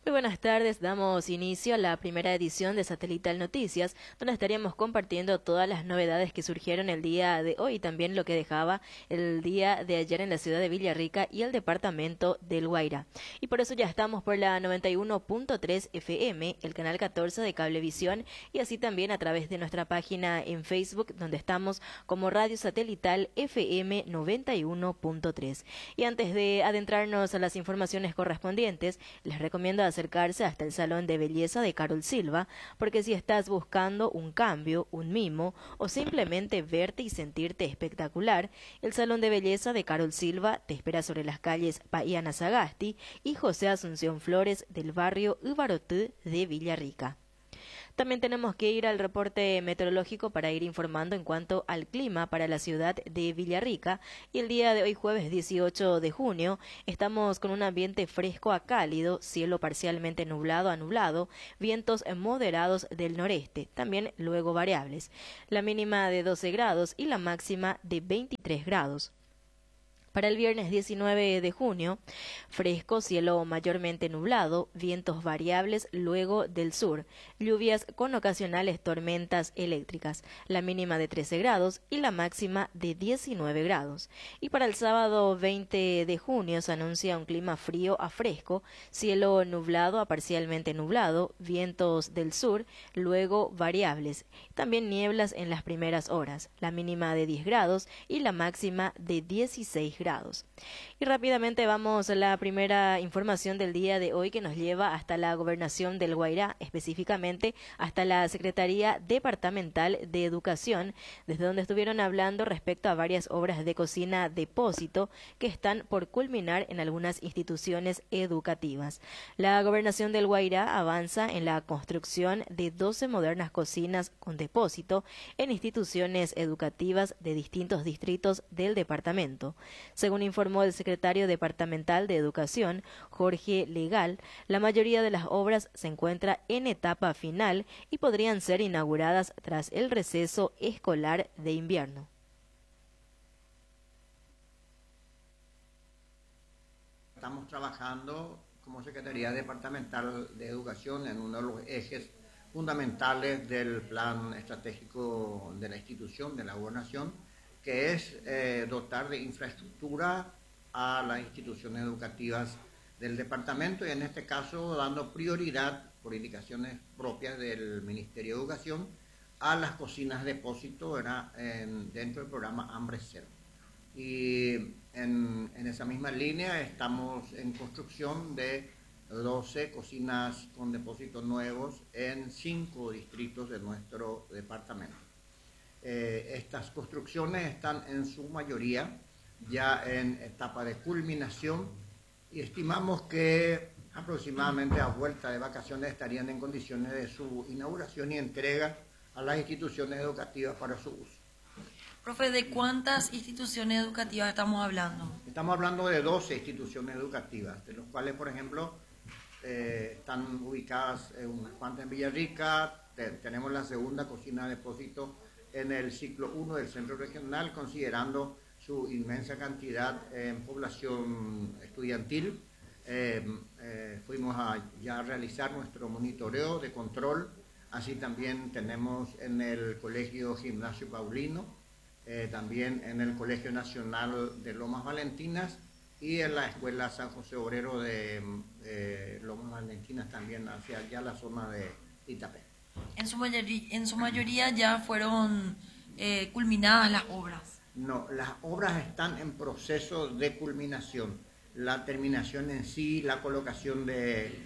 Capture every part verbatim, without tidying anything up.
Muy buenas tardes, damos inicio a la primera edición de Satelital Noticias, donde estaríamos compartiendo todas las novedades que surgieron el día de hoy y también lo que dejaba el día de ayer en la ciudad de Villarrica y el departamento del Guairá. Y por eso ya estamos por la noventa y uno punto tres F M, el canal catorce de Cablevisión, y así también a través de nuestra página en Facebook, donde estamos como Radio Satelital F M noventa y uno punto tres. Y antes de adentrarnos a las informaciones correspondientes, les recomiendo acercarse hasta el Salón de Belleza de Carol Silva, porque si estás buscando un cambio, un mimo o simplemente verte y sentirte espectacular, el Salón de Belleza de Carol Silva te espera sobre las calles Paiana Sagasti y José Asunción Flores del barrio Ubarotú de Villarrica. También tenemos que ir al reporte meteorológico para ir informando en cuanto al clima para la ciudad de Villarrica. Y el día de hoy, jueves dieciocho de junio, estamos con un ambiente fresco a cálido, cielo parcialmente nublado a nublado, vientos moderados del noreste, también luego variables. La mínima de doce grados y la máxima de veintitrés grados. Para el viernes diecinueve de junio, fresco, cielo mayormente nublado, vientos variables luego del sur, lluvias con ocasionales tormentas eléctricas, la mínima de trece grados y la máxima de diecinueve grados. Y para el sábado veinte de junio se anuncia un clima frío a fresco, cielo nublado a parcialmente nublado, vientos del sur, luego variables, también nieblas en las primeras horas, la mínima de diez grados y la máxima de dieciséis grados. Grados. Y rápidamente vamos a la primera información del día de hoy, que nos lleva hasta la gobernación del Guairá, específicamente hasta la Secretaría Departamental de Educación, desde donde estuvieron hablando respecto a varias obras de cocina depósito que están por culminar en algunas instituciones educativas. La gobernación del Guairá avanza en la construcción de doce modernas cocinas con depósito en instituciones educativas de distintos distritos del departamento. Según informó el secretario departamental de Educación, Jorge Legal, la mayoría de las obras se encuentra en etapa final y podrían ser inauguradas tras el receso escolar de invierno. Estamos trabajando como Secretaría Departamental de Educación en uno de los ejes fundamentales del plan estratégico de la institución, de la gobernación, que es eh, dotar de infraestructura a las instituciones educativas del departamento y en este caso dando prioridad, por indicaciones propias del Ministerio de Educación, a las cocinas depósito en, dentro del programa Hambre Cero. Y en, en esa misma línea estamos en construcción de doce cocinas con depósitos nuevos en cinco distritos de nuestro departamento. Eh, estas construcciones están en su mayoría ya en etapa de culminación y estimamos que aproximadamente a vuelta de vacaciones estarían en condiciones de su inauguración y entrega a las instituciones educativas para su uso. Profe, ¿de cuántas instituciones educativas estamos hablando? Estamos hablando de doce instituciones educativas, de los cuales, por ejemplo, eh, están ubicadas en unas cuantas en Villarrica. Te, tenemos la segunda cocina de depósito en el ciclo uno del centro regional, considerando su inmensa cantidad en población estudiantil. Eh, eh, fuimos a ya realizar nuestro monitoreo de control, así también tenemos en el Colegio Gimnasio Paulino, eh, también en el Colegio Nacional de Lomas Valentinas y en la Escuela San José Obrero de eh, Lomas Valentinas, también hacia allá la zona de Itapé. En su mayoría, en su mayoría ya fueron eh, culminadas las obras. No, las obras están en proceso de culminación. La terminación en sí, la colocación de,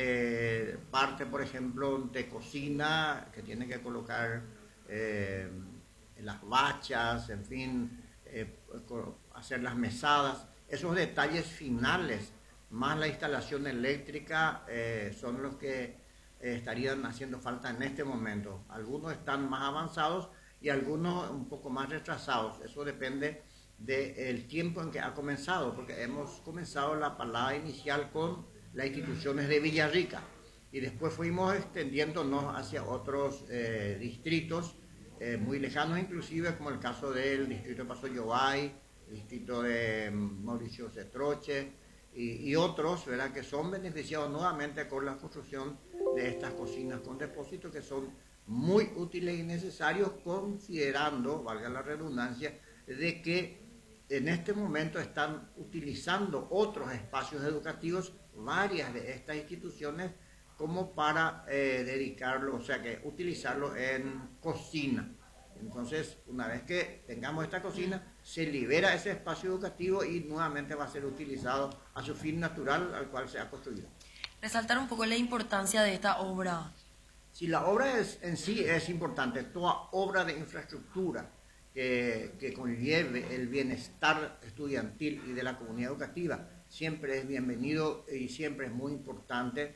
de parte, por ejemplo, de cocina, que tiene que colocar eh, las bachas, en fin, eh, hacer las mesadas. Esos detalles finales, más la instalación eléctrica, eh, son los que estarían haciendo falta en este momento. Algunos están más avanzados y algunos un poco más retrasados. Eso depende del tiempo en que ha comenzado, porque hemos comenzado la palada inicial con las instituciones de Villarrica y después fuimos extendiéndonos hacia otros eh, distritos eh, muy lejanos, inclusive como el caso del distrito de Paso Yobay, el distrito de Mauricio Cetroche y, y otros, ¿verdad?, que son beneficiados nuevamente con la construcción de estas cocinas con depósito, que son muy útiles y necesarios, considerando, valga la redundancia, de que en este momento están utilizando otros espacios educativos, varias de estas instituciones, como para eh, dedicarlo, o sea, que utilizarlo en cocina. Entonces, una vez que tengamos esta cocina, se libera ese espacio educativo y nuevamente va a ser utilizado a su fin natural al cual se ha construido. Resaltar un poco la importancia de esta obra. Si la obra es, en sí es importante, toda obra de infraestructura que, que conlleve el bienestar estudiantil y de la comunidad educativa, siempre es bienvenido y siempre es muy importante.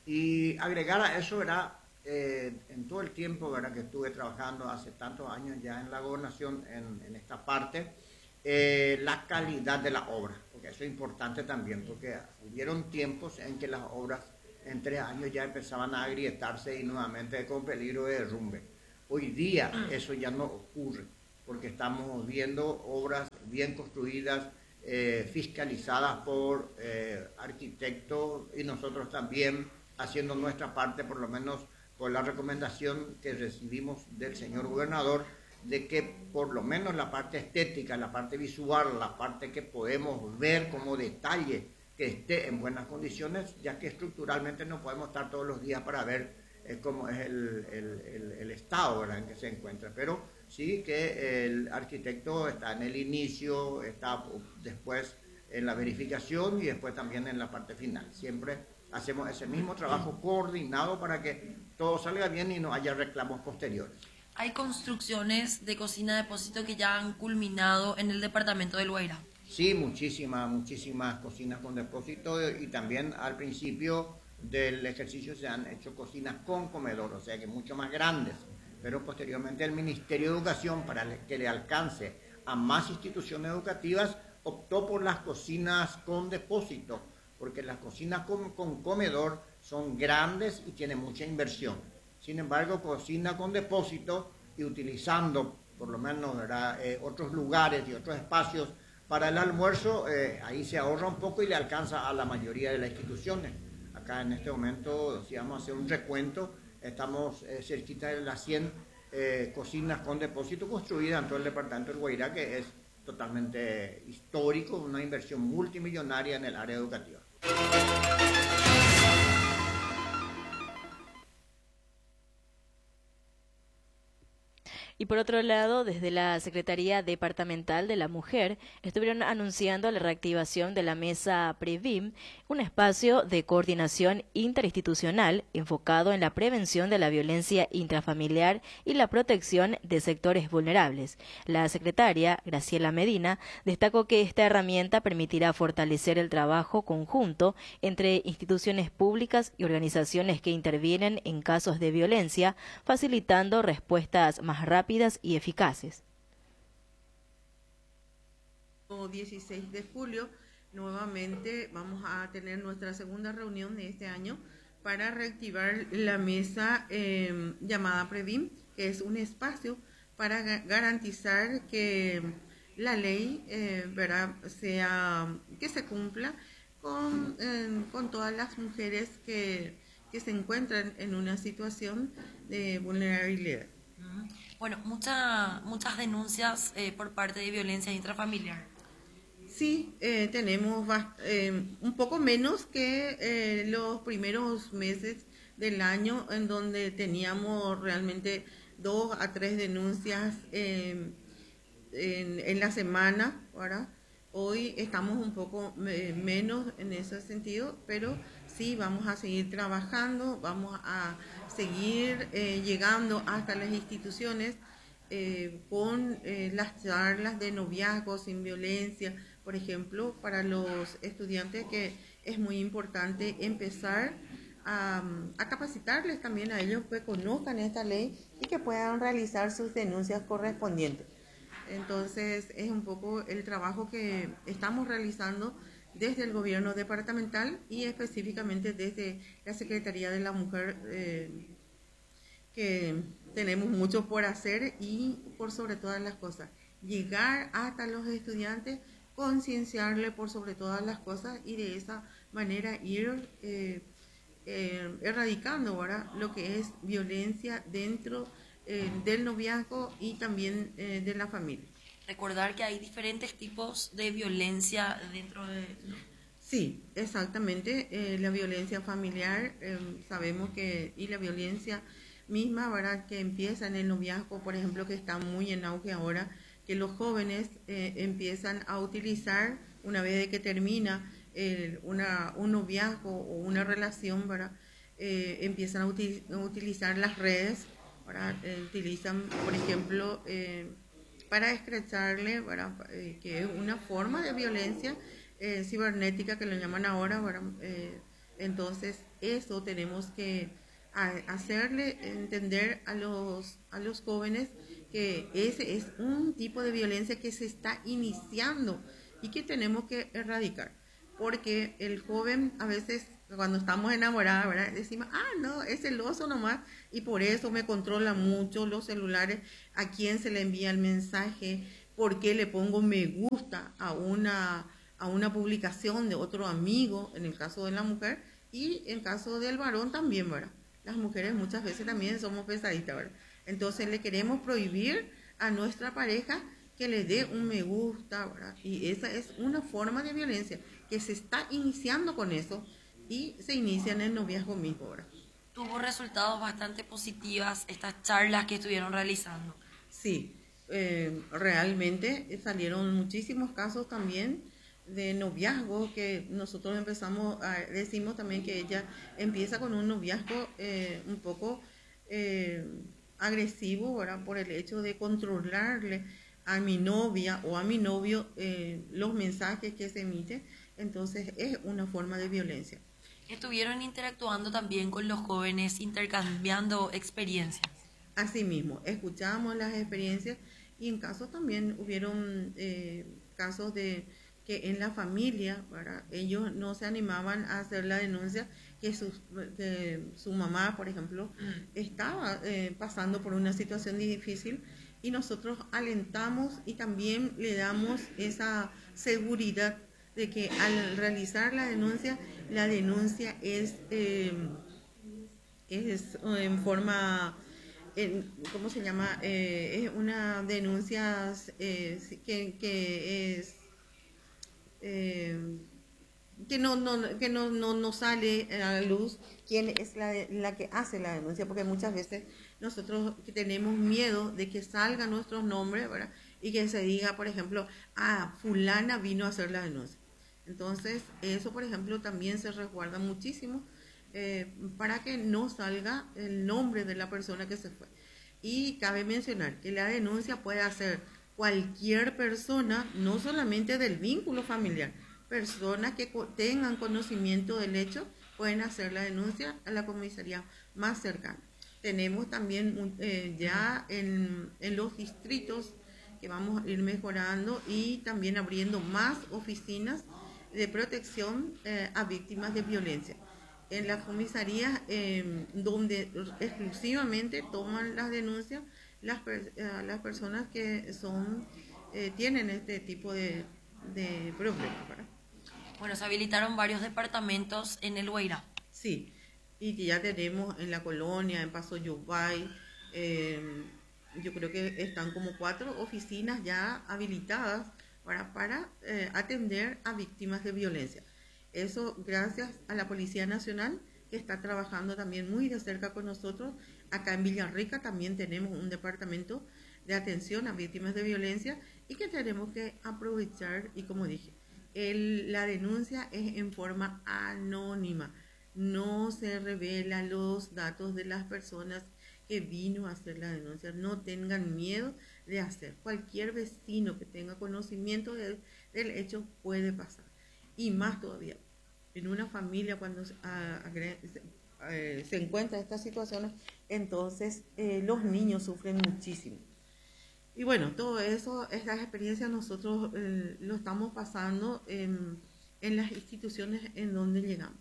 Y agregar a eso, ¿verdad?, Eh, en todo el tiempo, ¿verdad?, que estuve trabajando hace tantos años ya en la gobernación, en, en esta parte, eh, la calidad de la obra, porque eso es importante también, porque hubieron tiempos en que las obras en tres años ya empezaban a agrietarse y nuevamente con peligro de derrumbe. Hoy día eso ya no ocurre, porque estamos viendo obras bien construidas, eh, fiscalizadas por eh, arquitectos, y nosotros también haciendo nuestra parte, por lo menos por la recomendación que recibimos del señor gobernador, de que por lo menos la parte estética, la parte visual, la parte que podemos ver como detalle, que esté en buenas condiciones, ya que estructuralmente no podemos estar todos los días para ver eh, cómo es el, el, el, el estado, ¿verdad?, en que se encuentra. Pero sí que el arquitecto está en el inicio, está después en la verificación y después también en la parte final. Siempre hacemos ese mismo trabajo coordinado para que todo salga bien y no haya reclamos posteriores. Hay construcciones de cocina de depósito que ya han culminado en el departamento del Guairá. Sí, muchísimas, muchísimas cocinas con depósito, y también al principio del ejercicio se han hecho cocinas con comedor, o sea que mucho más grandes. Pero posteriormente el Ministerio de Educación, para que le alcance a más instituciones educativas, optó por las cocinas con depósito, porque las cocinas con, con comedor son grandes y tienen mucha inversión. Sin embargo, cocina con depósito y utilizando por lo menos, ¿verdad?, eh, otros lugares y otros espacios para el almuerzo, eh, ahí se ahorra un poco y le alcanza a la mayoría de las instituciones. Acá en este momento, si vamos a hacer un recuento, estamos eh, cerquita de las cien eh, cocinas con depósito construidas en todo el departamento del Guairá, que es totalmente histórico, una inversión multimillonaria en el área educativa. Y por otro lado, desde la Secretaría Departamental de la Mujer, estuvieron anunciando la reactivación de la Mesa Previm, un espacio de coordinación interinstitucional enfocado en la prevención de la violencia intrafamiliar y la protección de sectores vulnerables. La secretaria, Graciela Medina, destacó que esta herramienta permitirá fortalecer el trabajo conjunto entre instituciones públicas y organizaciones que intervienen en casos de violencia, facilitando respuestas más rápidas y eficaces. dieciséis de julio, nuevamente vamos a tener nuestra segunda reunión de este año para reactivar la mesa eh, llamada Previm, que es un espacio para ga garantizar que la ley eh, ¿verdad?, sea, que se cumpla con, eh, con todas las mujeres que, que se encuentran en una situación de vulnerabilidad. Bueno, mucha, muchas denuncias eh, por parte de violencia intrafamiliar. Sí, eh, tenemos eh, un poco menos que eh, los primeros meses del año, en donde teníamos realmente dos a tres denuncias eh, en, en la semana, ¿verdad? Hoy estamos un poco eh, menos en ese sentido, pero sí vamos a seguir trabajando, vamos a seguir eh, llegando hasta las instituciones eh, con eh, las charlas de noviazgo sin violencia, por ejemplo, para los estudiantes, que es muy importante empezar a, a capacitarles también a ellos, que conozcan esta ley y que puedan realizar sus denuncias correspondientes. Entonces es un poco el trabajo que estamos realizando desde el gobierno departamental y específicamente desde la Secretaría de la Mujer, eh, que tenemos mucho por hacer y por sobre todas las cosas, llegar hasta los estudiantes concienciarle por sobre todas las cosas y de esa manera ir eh, eh, erradicando ahora lo que es violencia dentro eh, del noviazgo y también eh, de la familia. Recordar que hay diferentes tipos de violencia dentro de... Sí, exactamente. Eh, la violencia familiar, eh, sabemos que, y la violencia misma, ¿verdad? Que empieza en el noviazgo, por ejemplo, que está muy en auge ahora, que los jóvenes eh, empiezan a utilizar, una vez de que termina eh, una, un noviazgo o una relación, ¿verdad? Eh, empiezan a, util, a utilizar las redes, ¿verdad? Eh, utilizan, por ejemplo, eh, para escracharle, ¿verdad? Eh, que es una forma de violencia eh, cibernética que lo llaman ahora, ¿verdad? Eh, entonces eso tenemos que a, hacerle entender a los, a los jóvenes que ese es un tipo de violencia que se está iniciando y que tenemos que erradicar, porque el joven a veces cuando estamos enamorados, ¿verdad? Decimos, ah, no, es celoso nomás y por eso me controla mucho los celulares, a quién se le envía el mensaje, por qué le pongo me gusta a una, a una publicación de otro amigo, en el caso de la mujer, y en caso del varón también, ¿verdad? Las mujeres muchas veces también somos pesaditas, ¿verdad? Entonces le queremos prohibir a nuestra pareja que le dé un me gusta, ¿verdad? Y esa es una forma de violencia que se está iniciando con eso y se inicia en el noviazgo mismo, ¿verdad? Tuvo resultados bastante positivas estas charlas que estuvieron realizando. Sí, eh, realmente salieron muchísimos casos también de noviazgo que nosotros empezamos, a, decimos también que ella empieza con un noviazgo eh, un poco eh, agresivo, ¿verdad? Por el hecho de controlarle a mi novia o a mi novio eh, los mensajes que se emiten, entonces es una forma de violencia. Estuvieron interactuando también con los jóvenes, intercambiando experiencias. Asimismo, escuchamos las experiencias y en casos también hubieron eh, casos de que en la familia, ¿verdad? Ellos no se animaban a hacer la denuncia, que su, que su mamá, por ejemplo, estaba eh, pasando por una situación difícil y nosotros alentamos y también le damos esa seguridad de que al realizar la denuncia, la denuncia es, eh, es en forma, en, ¿cómo se llama? Eh, es una denuncia eh, que, que es... Eh, que no no que no, no no sale a la luz quién es la, la que hace la denuncia, porque muchas veces nosotros tenemos miedo de que salgan nuestros nombres, ¿verdad? Y que se diga, por ejemplo, ah, fulana vino a hacer la denuncia. Entonces eso, por ejemplo, también se resguarda muchísimo eh, para que no salga el nombre de la persona que se fue. Y cabe mencionar que la denuncia puede hacer cualquier persona, no solamente del vínculo familiar. Personas que tengan conocimiento del hecho pueden hacer la denuncia a la comisaría más cercana. Tenemos también eh, ya en, en los distritos que vamos a ir mejorando y también abriendo más oficinas de protección eh, a víctimas de violencia. En las comisarías eh, donde exclusivamente toman las denuncias las, eh, las personas que son eh, tienen este tipo de, de problemas, ¿verdad? Bueno, se habilitaron varios departamentos en el Guairá. Sí, y que ya tenemos en la colonia, en Paso Yubay, eh, yo creo que están como cuatro oficinas ya habilitadas para, para eh, atender a víctimas de violencia. Eso gracias a la Policía Nacional, que está trabajando también muy de cerca con nosotros. Acá en Villarrica también tenemos un departamento de atención a víctimas de violencia y que tenemos que aprovechar, y como dije, el, la denuncia es en forma anónima, no se revelan los datos de las personas que vino a hacer la denuncia, no tengan miedo de hacer. Cualquier vecino que tenga conocimiento de, del hecho puede pasar, y más todavía en una familia cuando a, a, eh, se encuentra estas situaciones, entonces eh, los niños sufren muchísimo. Y bueno, todo eso, estas experiencias nosotros eh, lo estamos pasando en, en las instituciones en donde llegamos.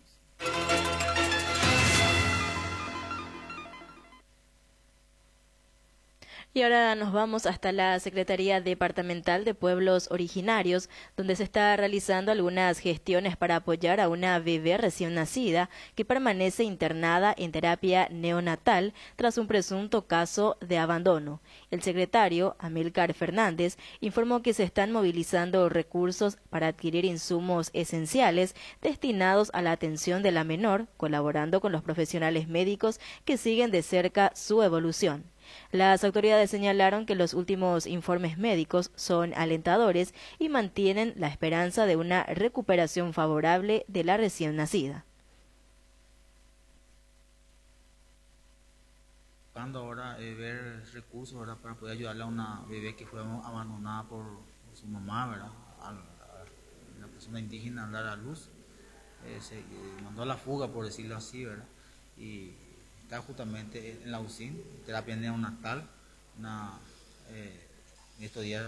Y ahora nos vamos hasta la Secretaría Departamental de Pueblos Originarios, donde se está realizando algunas gestiones para apoyar a una bebé recién nacida que permanece internada en terapia neonatal tras un presunto caso de abandono. El secretario, Amílcar Fernández, informó que se están movilizando recursos para adquirir insumos esenciales destinados a la atención de la menor, colaborando con los profesionales médicos que siguen de cerca su evolución. Las autoridades señalaron que los últimos informes médicos son alentadores y mantienen la esperanza de una recuperación favorable de la recién nacida. Buscando ahora eh, ver recursos, ¿verdad?, para poder ayudarle a una bebé que fue abandonada por, por su mamá, ¿verdad?, a, a la persona indígena a dar a luz. Eh, se eh, mandó a la fuga, por decirlo así, ¿verdad? Y está justamente en la U C I N, terapia neonatal. Una, eh, en estos días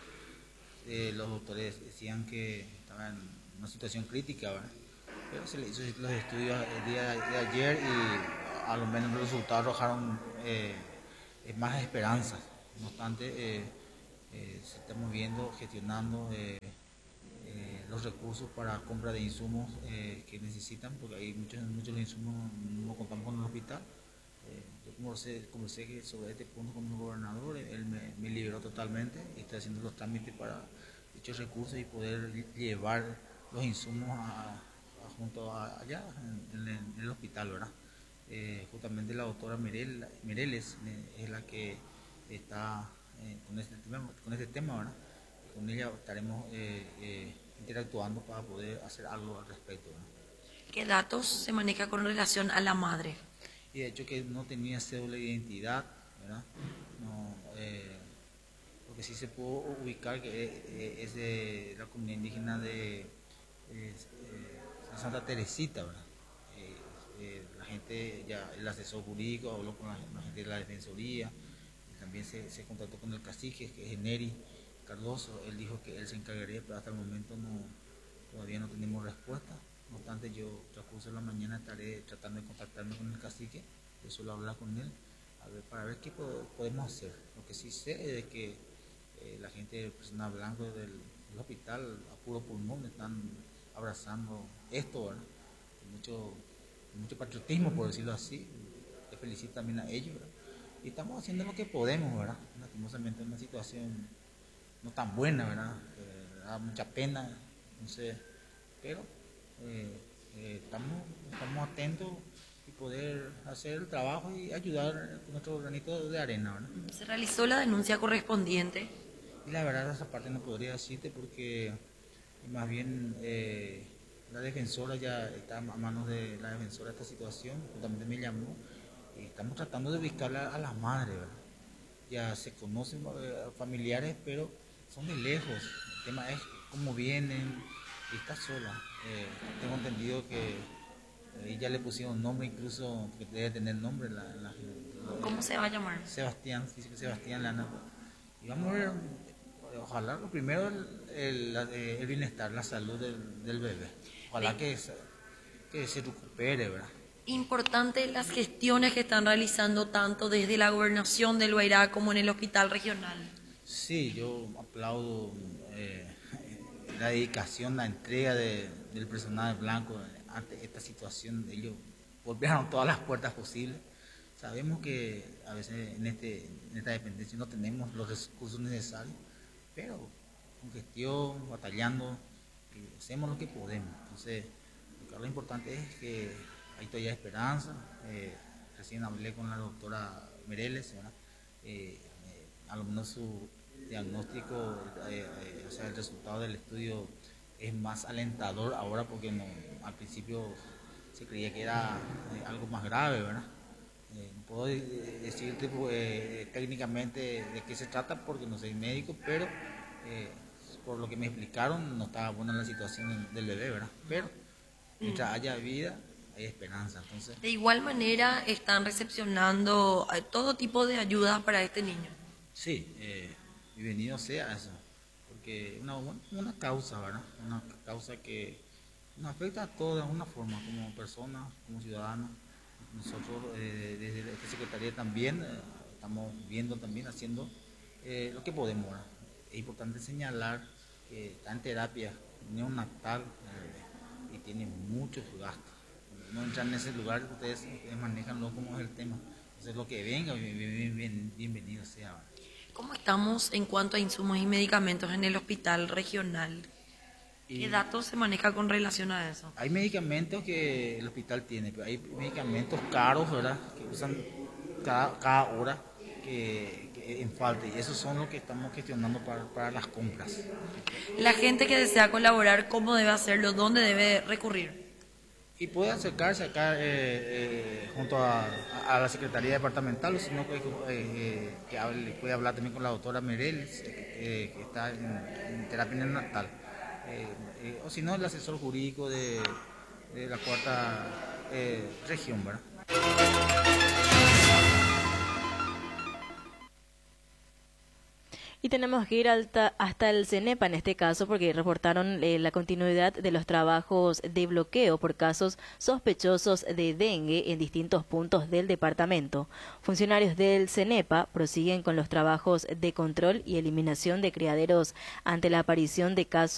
eh, los doctores decían que estaba en una situación crítica, ¿verdad? Pero se le hizo los estudios el día de ayer y a lo menos los resultados arrojaron eh, más esperanzas. No obstante, eh, eh, se está moviendo, gestionando eh, eh, los recursos para compra de insumos eh, que necesitan, porque hay muchos, muchos de los insumos no contamos con el hospital. Eh, yo conversé, conversé sobre este punto con el gobernador, él me, me liberó totalmente y está haciendo los trámites para dichos recursos y poder llevar los insumos a, a junto a, allá en, en, en el hospital, ¿verdad? Eh, justamente la doctora Mirel, Mireles eh, es la que está eh, con, este tema, con este tema, ¿verdad? Con ella estaremos eh, eh, interactuando para poder hacer algo al respecto, ¿verdad? ¿Qué datos se maneja con relación a la madre? Y de hecho que no tenía cédula de identidad, ¿verdad? No, eh, porque sí se pudo ubicar que eh, es de la comunidad indígena de eh, Santa Teresita, ¿verdad? Eh, eh, la gente, ya el asesor jurídico habló con la, la gente de la defensoría, y también se, se contactó con el cacique, que es Neri Cardoso. Él dijo que él se encargaría, pero hasta el momento no, todavía no tenemos respuesta. No obstante, yo transcurso de la mañana estaré tratando de contactarme con el cacique, yo suelo hablar con él, a ver, para ver qué podemos hacer. Lo que sí sé es que eh, la gente de personal blanco del, del hospital a puro pulmón están abrazando esto, ¿verdad? Con mucho, con mucho patriotismo, por decirlo así. Te felicito también a ellos, ¿verdad? Y estamos haciendo lo que podemos, ¿verdad? Lastimosamente en una situación no tan buena, ¿verdad? Que da mucha pena, no sé, pero eh, eh, estamos, estamos atentos y poder hacer el trabajo y ayudar con nuestro granito de arena, ¿verdad? ¿Se realizó la denuncia correspondiente? Y la verdad esa parte no podría decirte porque más bien eh, la defensora ya está a manos de la defensora esta situación, justamente me llamó y estamos tratando de ubicar a, a las madres, ¿verdad? Ya se conocen eh, familiares, pero son de lejos. El tema es cómo vienen y está sola. Eh, tengo entendido que eh, ya le pusieron nombre, incluso que debe tener nombre. La, la, la, ¿Cómo se va a llamar? Sebastián, dice que Sebastián Lana. Y vamos a ver, ojalá lo primero el, el, el bienestar, la salud del, del bebé. Ojalá que, que se recupere, ¿verdad? Importante las gestiones que están realizando tanto desde la gobernación del Guairá como en el hospital regional. Sí, yo aplaudo eh, la dedicación, la entrega de, del personal blanco ante esta situación. Ellos golpearon todas las puertas posibles. Sabemos que a veces en, este, en esta dependencia no tenemos los recursos necesarios, pero con gestión, batallando, eh, hacemos lo que podemos. Entonces, lo importante es que hay todavía esperanza. Eh, recién hablé con la doctora Mireles, ¿verdad? Eh, eh, a lo menos su diagnóstico, eh, eh, o sea, el resultado del estudio es más alentador ahora porque no, al principio se creía que era eh, algo más grave, ¿verdad? Eh, no puedo decirte eh, técnicamente de qué se trata porque no soy médico, pero eh, por lo que me explicaron no estaba buena la situación del bebé, ¿verdad? Pero mientras haya vida hay esperanza. Entonces, de igual manera están recepcionando todo tipo de ayuda para este niño. Sí, eh, bienvenido sea eso, porque es una, una causa, ¿verdad? Una causa que nos afecta a todos de alguna forma, como personas, como ciudadanos. Nosotros eh, desde esta Secretaría también eh, estamos viendo también, haciendo eh, lo que podemos, ¿verdad? Es importante señalar que está en terapia neonatal eh, y tiene muchos gastos. No entran en ese lugar, ustedes, ustedes manejanlo como es el tema. Entonces lo que venga, bien, bien, bien, bienvenido sea. ¿Cómo estamos en cuanto a insumos y medicamentos en el hospital regional? Y ¿Qué datos se maneja con relación a eso? hay medicamentos que el hospital tiene, pero hay medicamentos caros, ¿verdad? Que usan cada, cada hora que, que en falta, y esos son los que estamos gestionando para, para las compras. La gente que desea colaborar, ¿cómo debe hacerlo? ¿Dónde debe recurrir? Y puede acercarse acá eh, eh, junto a, a la Secretaría Departamental, o si no, eh, eh, que hable, puede hablar también con la doctora Mereles, eh, que está en, en terapia neonatal, eh, eh, o si no, el asesor jurídico de, de la cuarta eh, región, ¿verdad? Y tenemos que ir alta, hasta el CENEPA en este caso porque reportaron eh, la continuidad de los trabajos de bloqueo por casos sospechosos de dengue en distintos puntos del departamento. Funcionarios del CENEPA prosiguen con los trabajos de control y eliminación de criaderos ante la aparición de casos